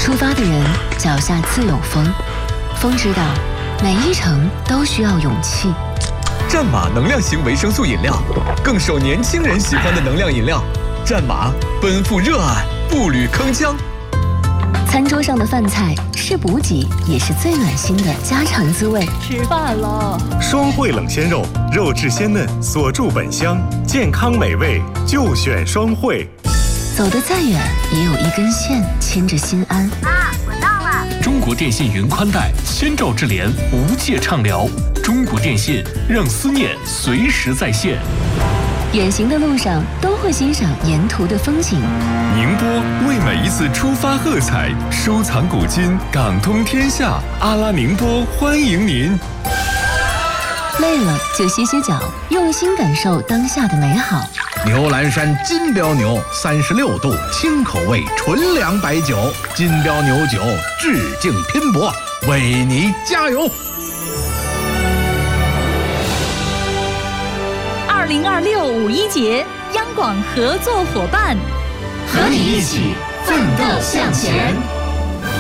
出发的人脚下自有风，风知道每一程都需要勇气。 战马能量型维生素饮料，更受年轻人喜欢的能量饮料。战马奔赴热爱，步履铿锵。 餐桌上的饭菜是补给，也是最暖心的家常滋味。 吃饭了， 双汇冷鲜肉，肉质鲜嫩，锁住本香，健康美味就选双汇。 走得再远，也有一根线牵着心安。 妈，我到了。 中国电信云宽带，千兆智联，无界畅聊。中国电信让思念随时在线。 远行的路上都会欣赏沿途的风景。 宁波为每一次出发喝彩，收藏古今，港通天下。阿拉宁波欢迎您。 累了就歇歇脚，用心感受当下的美好。 牛栏山金标牛36度轻口味纯粮白酒，金标牛酒致敬拼搏，为你加油。 2026五一节，央广合作伙伴， 和你一起奋斗向前。